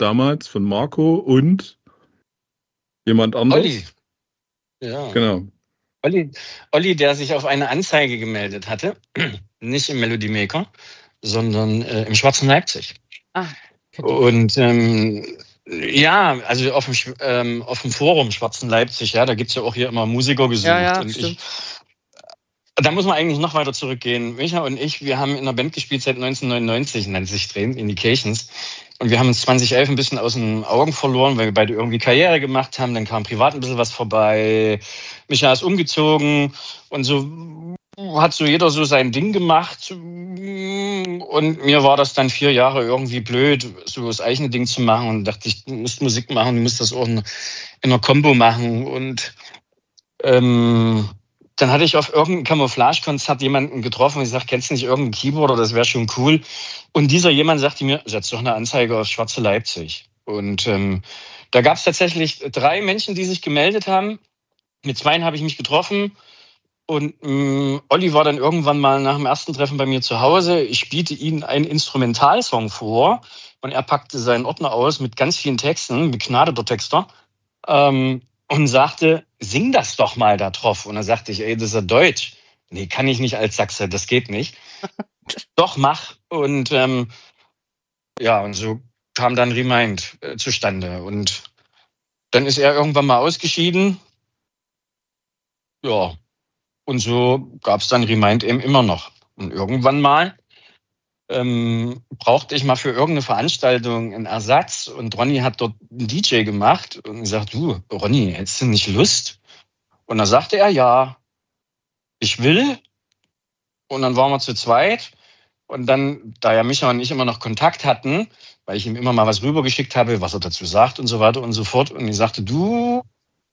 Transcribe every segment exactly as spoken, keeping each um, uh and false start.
damals von Marco und jemand anderes. Olli. Ja. Genau. Olli, Olli, der sich auf eine Anzeige gemeldet hatte, nicht im Melody Maker, sondern äh, im Schwarzen Leipzig. Ah, und ähm, ja, also auf dem, ähm, auf dem Forum Schwarzen Leipzig, ja, da gibt es ja auch hier immer Musiker gesucht. Ja, ja, und stimmt. Ich, da muss man eigentlich noch weiter zurückgehen. Micha und ich, wir haben in einer Band gespielt seit neunzehnhundertneunundneunzig, nennt sich Train Indications. Und wir haben uns zwanzig elf ein bisschen aus den Augen verloren, weil wir beide irgendwie Karriere gemacht haben. Dann kam privat ein bisschen was vorbei. Micha ist umgezogen und so hat so jeder so sein Ding gemacht. Und mir war das dann vier Jahre irgendwie blöd, so das eigene Ding zu machen. Und dachte ich, du musst Musik machen, du musst das auch in, in einer Combo machen. Und ähm, dann hatte ich auf irgendeinem Camouflage-Konzert jemanden getroffen und ich sagte, kennst du nicht irgendeinen Keyboarder, das wäre schon cool. Und dieser jemand sagte mir, setz doch eine Anzeige auf Schwarze Leipzig. Und ähm, da gab es tatsächlich drei Menschen, die sich gemeldet haben. Mit zweien habe ich mich getroffen. Und ähm, Olli war dann irgendwann mal nach dem ersten Treffen bei mir zu Hause. Ich spielte ihm einen Instrumentalsong vor und er packte seinen Ordner aus mit ganz vielen Texten, begnadeter Texter. Ähm, Und sagte, sing das doch mal da drauf. Und dann sagte ich, ey, das ist ja Deutsch. Nee, kann ich nicht als Sachse, das geht nicht. Doch, mach. Und ähm, ja, und so kam dann Remind äh, zustande. Und dann ist er irgendwann mal ausgeschieden. Ja, und so gab es dann Remind eben immer noch. Und irgendwann mal ähm, brauchte ich mal für irgendeine Veranstaltung einen Ersatz und Ronny hat dort einen D J gemacht und gesagt, du, Ronny, hättest du nicht Lust? Und dann sagte er, ja, ich will. Und dann waren wir zu zweit und dann, da ja Micha und ich immer noch Kontakt hatten, weil ich ihm immer mal was rübergeschickt habe, was er dazu sagt und so weiter und so fort, und ich sagte, du,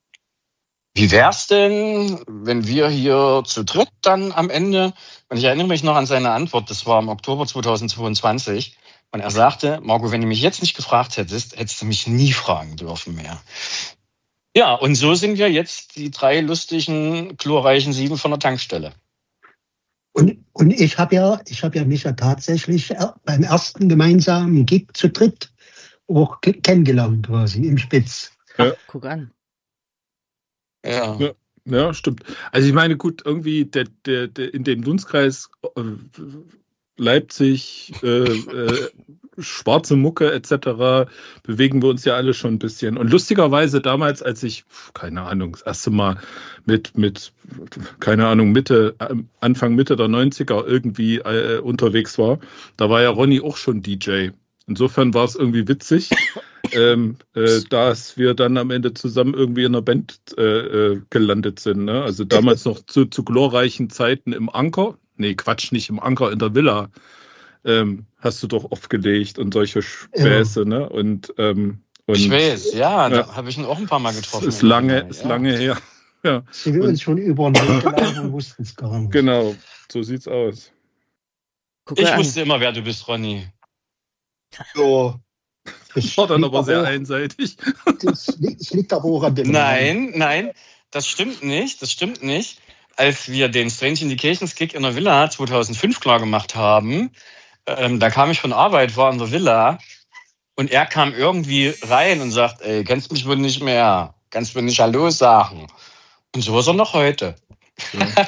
wie wär's denn, wenn wir hier zu dritt dann am Ende, und ich erinnere mich noch an seine Antwort, das war im Oktober zweitausendzweiundzwanzig, und er sagte, Marco, wenn du mich jetzt nicht gefragt hättest, hättest du mich nie fragen dürfen mehr. Ja, und so sind wir jetzt die drei lustigen, glorreichen Sieben von der Tankstelle. Und, und ich habe ja, ich habe ja Micha tatsächlich beim ersten gemeinsamen Gig zu dritt auch kennengelernt quasi im Spitz. Ach, guck an. Ja. ja. Ja, stimmt. Also ich meine, gut, irgendwie der, der, der in dem Dunstkreis äh, Leipzig, äh, äh, schwarze Mucke et cetera bewegen wir uns ja alle schon ein bisschen. Und lustigerweise damals, als ich, keine Ahnung, das erste Mal mit, mit keine Ahnung, Mitte, Anfang Mitte der neunziger irgendwie äh, unterwegs war, da war ja Ronny auch schon D J. Insofern war es irgendwie witzig, ähm, äh, dass wir dann am Ende zusammen irgendwie in einer Band äh, äh, gelandet sind. Ne? Also damals noch zu, zu glorreichen Zeiten im Anker. Nee, Quatsch, nicht im Anker, in der Villa. Ähm, hast du doch aufgelegt und solche Späße. Ja. Ne? Und, ähm, und, ich weiß, ja, ja. Da habe ich ihn auch ein paar Mal getroffen. Ist lange, ist ja. lange her. Ja. Sind wir uns schon über den Weg gelaufen und wussten es gar nicht. Genau, so sieht's aus. Guck ich wusste an. immer, wer du bist, Ronny. So. Das war dann aber sehr einseitig. Das, das liegt aber auch an dem Nein, Mann. nein, das stimmt nicht, das stimmt nicht. Als wir den Strange Indications Gig in der Villa zweitausendfünf klar gemacht haben, ähm, da kam ich von Arbeit, war in der Villa und er kam irgendwie rein und sagt, ey, kennst mich wohl nicht mehr, kannst du mir nicht Hallo sagen? Und so ist er noch heute. Ja.